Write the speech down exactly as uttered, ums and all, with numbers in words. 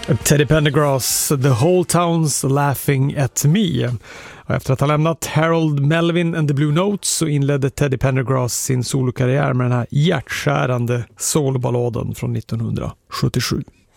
Teddy Pendergrass, The Whole Town's Laughing at Me. Och efter att ha lämnat Harold Melvin and the Blue Notes så inledde Teddy Pendergrass sin solokarriär med den här hjärtskärande soloballaden från nittonhundrasjuttiosju.